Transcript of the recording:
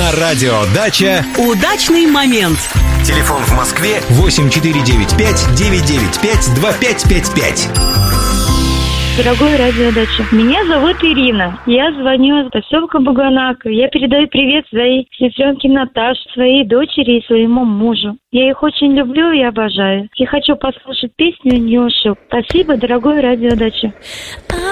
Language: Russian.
На радио «Дача» удачный момент. Телефон в Москве 8495-995-2555. Дорогой радио «Дача», меня зовут Ирина. Я звоню из поселка Буганака. Я передаю привет своей сестренке Наташе, своей дочери и своему мужу. Я их очень люблю и обожаю. И хочу послушать песню Нюшу. Спасибо, дорогой радио «Дача».